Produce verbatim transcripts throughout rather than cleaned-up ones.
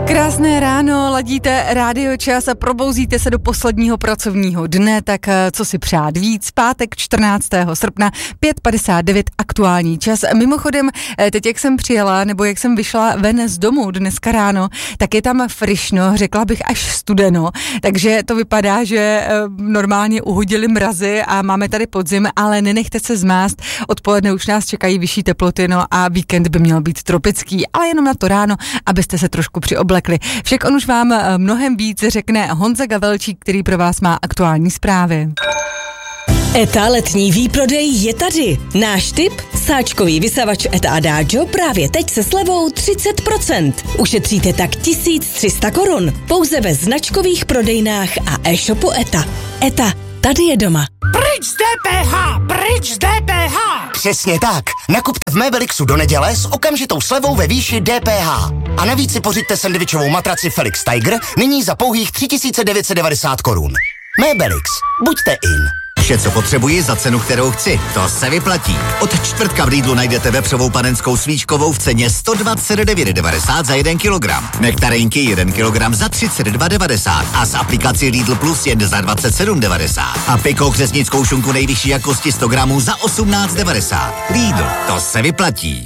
Krásné ráno, ladíte Rádio Čas a probouzíte se do posledního pracovního dne, tak co si přát víc, pátek čtrnáctého srpna, pět padesát devět aktuální čas. Mimochodem, teď jak jsem přijela, nebo jak jsem vyšla ven z domu dneska ráno, tak je tam frišno, řekla bych až studeno, takže to vypadá, že normálně uhodily mrazy a máme tady podzim, ale nenechte se zmást, odpoledne už nás čekají vyšší teploty, no a víkend by měl být tropický, ale jenom na to ráno, abyste se trošku přioblekli. Však on už vám mnohem víc řekne Honza Gavelčík, který pro vás má aktuální zprávy. ETA letní výprodej je tady. Náš tip? Sáčkový vysavač ETA Adagio právě teď se slevou třicet procent. Ušetříte tak tisíc tři sta korun. Pouze ve značkových prodejnách a e-shopu ETA. ETA, tady je doma. Pryč z D P H! Pryč z D P H! Přesně tak. Nakupte v Mébelixu do neděle s okamžitou slevou ve výši D P H. A navíc si pořiďte sendvičovou matraci Felix Tiger nyní za pouhých tři tisíce devět set devadesát korun. Mébelix. Buďte in. Vše, co potřebuji za cenu, kterou chci. To se vyplatí. Od čtvrtka v Lidlu najdete vepřovou panenskou svíčkovou v ceně sto dvacet devět devadesát za jeden kilogram. Nektarinky jeden kilogram za třicet dva devadesát a s aplikací Lidl Plus jen za dvacet sedm devadesát. A pikou křesnickou šunku nejvyšší jakosti sto gramů za osmnáct devadesát. Lidl, to se vyplatí.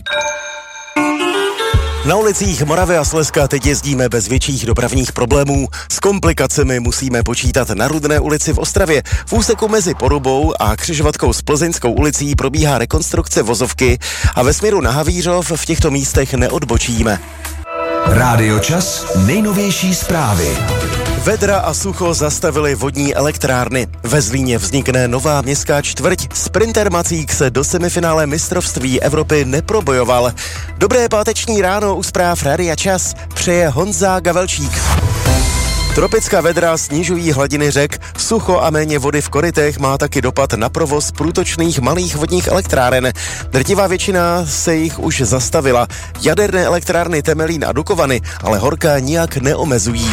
Na ulicích Moravy a Slezska teď jezdíme bez větších dopravních problémů. S komplikacemi musíme počítat na Rudné ulici v Ostravě. V úseku mezi Porubou a křižovatkou s Plzeňskou ulicí probíhá rekonstrukce vozovky a ve směru na Havířov v těchto místech neodbočíme. Rádio Čas, nejnovější zprávy. Vedra a sucho zastavily vodní elektrárny. Ve Zlíně vznikne nová městská čtvrť. Sprinter Macík se do semifinále mistrovství Evropy neprobojoval. Dobré páteční ráno u zpráv Rádia Čas přeje Honza Gavelčík. Tropická vedra snižují hladiny řek, sucho a méně vody v korytech má taky dopad na provoz průtočných malých vodních elektráren. Drtivá většina se jich už zastavila. Jaderné elektrárny Temelín a Dukovany ale horka nijak neomezují.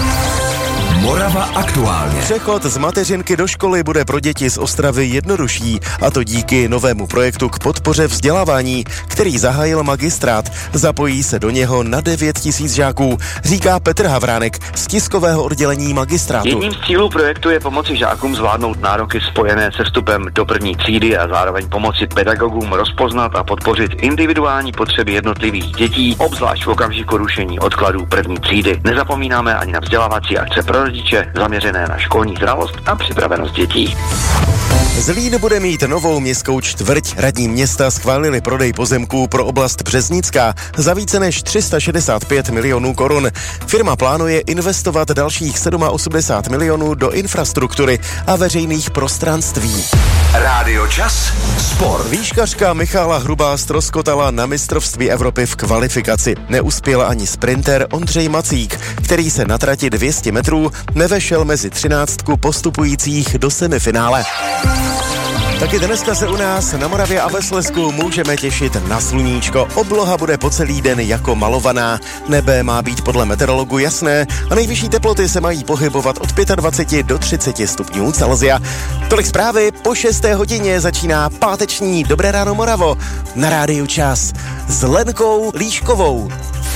Morava aktuálně. Přechod z mateřinky do školy bude pro děti z Ostravy jednodušší, a to díky novému projektu k podpoře vzdělávání, který zahájil magistrát. Zapojí se do něho na devět tisíc žáků, říká Petr Havránek z tiskového oddělení magistrátu. Jedním z cílů projektu je pomoci žákům zvládnout nároky spojené se vstupem do první třídy a zároveň pomoci pedagogům rozpoznat a podpořit individuální potřeby jednotlivých dětí, obzvlášť v okamžiku rušení odkladů první třídy. Nezapomínáme ani na vzdělávací akce pro rodiče zaměřené na školní zralost a připravenost dětí. Zlín bude mít novou městskou čtvrť. Radní města schválili prodej pozemků pro oblast Březnická za více než tři sta šedesát pět milionů korun. Firma plánuje investovat dalších osmdesát sedm milionů do infrastruktury a veřejných prostranství. Rádio Čas, sport. Výškařka Michála Hrubá ztroskotala na mistrovství Evropy v kvalifikaci. Neuspěl ani sprinter Ondřej Macík, který se na trati dvě stě metrů nevešel mezi třináctku postupujících do semifinále. Taky dneska se u nás na Moravě a ve Slezsku můžeme těšit na sluníčko. Obloha bude po celý den jako malovaná. Nebe má být podle meteorologů jasné a nejvyšší teploty se mají pohybovat od dvacet pět do třicet stupňů Celsia. Tolik zprávy, po šesté hodině začíná páteční Dobré ráno Moravo na Rádiu Čas s Lenkou Líškovou.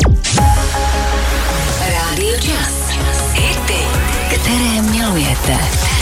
Rádio Čas. Hity, které milujete.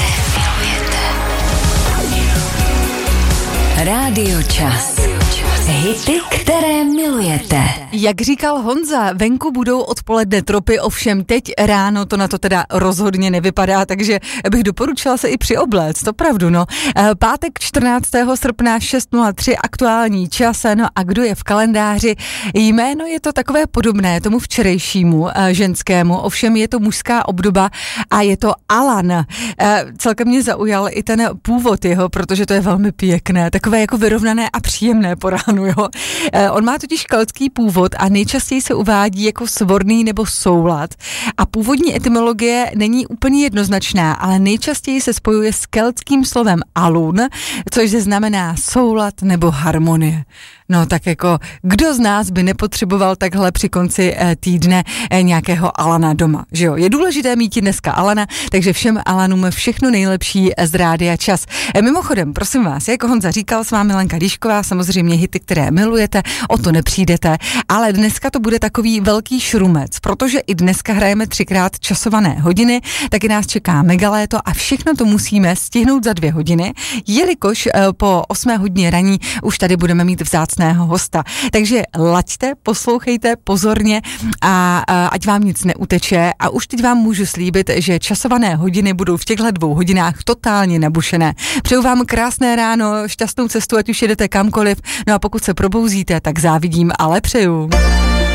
Rádio Čas. Hity, které milujete. Jak říkal Honza, venku budou odpoledne tropy, ovšem teď ráno to na to teda rozhodně nevypadá, takže bych doporučila se i přiobléct, to pravdu, no. Pátek čtrnáctého srpna šest nula tři aktuální čas, no a kdo je v kalendáři? Jméno je to takové podobné tomu včerejšímu ženskému, ovšem je to mužská obdoba a je to Alan. Celkem mě zaujal i ten původ jeho, protože to je velmi pěkné, takové jako vyrovnané a příjemné po ránu, jo. On má totiž keltský původ a nejčastěji se uvádí jako svorný nebo soulad. A původní etymologie není úplně jednoznačná, ale nejčastěji se spojuje s keltským slovem alun, což znamená soulad nebo harmonie. No tak jako, kdo z nás by nepotřeboval takhle při konci eh, týdne eh, nějakého Alana doma, že jo? Je důležité mít dneska Alana, takže všem Alanům všechno nejlepší z Rádia Čas. Eh, mimochodem, prosím vás, jako Honza říkal, s vámi Lenka Díšková, samozřejmě hity, které milujete, o to nepřijdete, ale dneska to bude takový velký šrumec, protože i dneska hrajeme třikrát časované hodiny, taky nás čeká megaléto a všechno to musíme stihnout za dvě hodiny, jelikož eh, po osmé hodině raní už tady budeme mít vzácné hosta. Takže laďte, poslouchejte pozorně a, a ať vám nic neuteče a už teď vám můžu slíbit, že časované hodiny budou v těchto dvou hodinách totálně nabušené. Přeju vám krásné ráno, šťastnou cestu, ať už jedete kamkoliv, no a pokud se probouzíte, tak závidím, ale přeju.